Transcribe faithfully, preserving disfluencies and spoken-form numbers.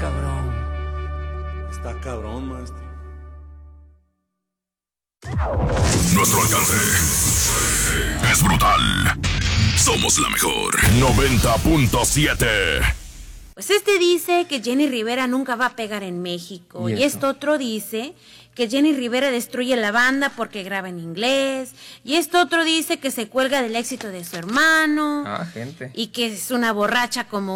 cabrón. Está cabrón, maestro. Nuestro alcance es brutal. Somos la mejor. noventa punto siete. Pues este dice que Jenny Rivera nunca va a pegar en México. ¿Y Y, eso? este otro dice que Jenny Rivera destruye la banda porque graba en inglés. Y este otro dice que se cuelga del éxito de su hermano. Ah, gente. Y que es una borracha como